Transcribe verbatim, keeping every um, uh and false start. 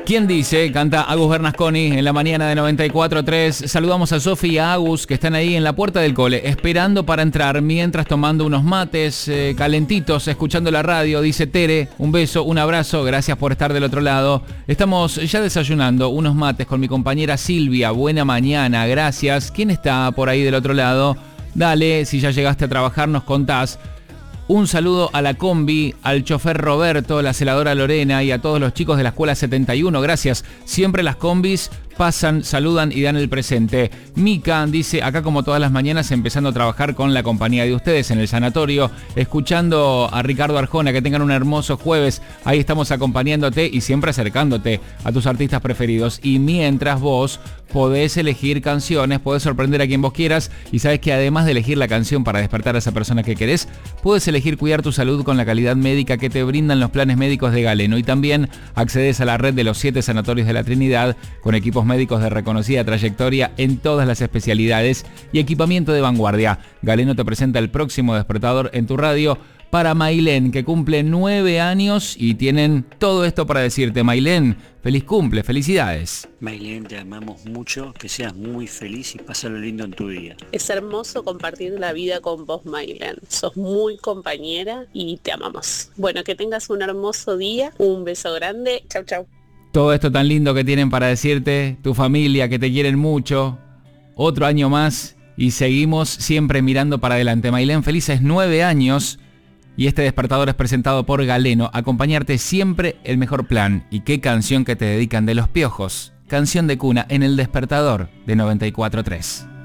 ¿Quién dice? Canta Agus Bernasconi en la mañana de noventa y cuatro tres. Saludamos a Sofi y a Agus que están ahí en la puerta del cole, esperando para entrar, mientras tomando unos mates eh, calentitos, escuchando la radio. Dice Tere, un beso, un abrazo, gracias por estar del otro lado. Estamos ya desayunando unos mates con mi compañera Silvia. Buena mañana, gracias. ¿Quién está por ahí del otro lado? Dale, si ya llegaste a trabajar nos contás. Un saludo a la combi, al chofer Roberto, la celadora Lorena y a todos los chicos de la escuela setenta y uno. Gracias. Siempre las combis pasan, saludan y dan el presente. Mica dice, acá como todas las mañanas, empezando a trabajar con la compañía de ustedes en el sanatorio, escuchando a Ricardo Arjona. Que tengan un hermoso jueves. Ahí estamos acompañándote y siempre acercándote a tus artistas preferidos. Y mientras vos podés elegir canciones, podés sorprender a quien vos quieras, y sabes que además de elegir la canción para despertar a esa persona que querés, podés elegir cuidar tu salud con la calidad médica que te brindan los planes médicos de Galeno. Y también accedes a la red de los siete sanatorios de la Trinidad, con equipos médicos de reconocida trayectoria en todas las especialidades y equipamiento de vanguardia. Galeno te presenta el próximo despertador en tu radio para Mailén, que cumple nueve años y tienen todo esto para decirte. Mailén, feliz cumple, felicidades. Mailén, te amamos mucho, que seas muy feliz y pásalo lindo en tu día. Es hermoso compartir la vida con vos, Mailén. Sos muy compañera y te amamos. Bueno, que tengas un hermoso día, un beso grande, chau chau. Todo esto tan lindo que tienen para decirte, tu familia, que te quieren mucho. Otro año más y seguimos siempre mirando para adelante. Mailén, felices nueve años. Y este despertador es presentado por Galeno. Acompañarte siempre el mejor plan. ¿Y qué canción que te dedican de Los Piojos? Canción de cuna en el despertador de noventa y cuatro tres.